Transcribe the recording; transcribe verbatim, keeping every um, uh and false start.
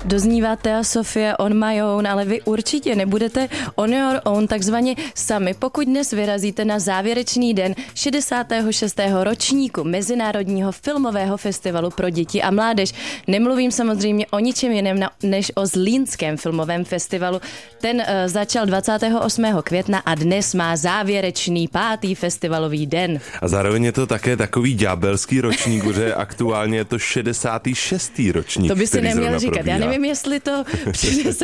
doznívá Thea Sofie on my own, ale vy určitě nebudete on your own takzvaně sami, pokud dnes vyrazíte na závěrečný den šedesátého šestého ročníku Mezinárodního filmového festivalu pro děti a mládež. Nemluvím samozřejmě o ničem jiném než o Zlínském filmovém festivalu. Ten uh, začal dvacátého osmého května a dnes má závěrečný pátý festivalový den. A zároveň je to také takový ďábelský ročník, že aktuálně je to šedesátý šestý ročník. To by si neměl říkat. Já nevím, jestli to přinese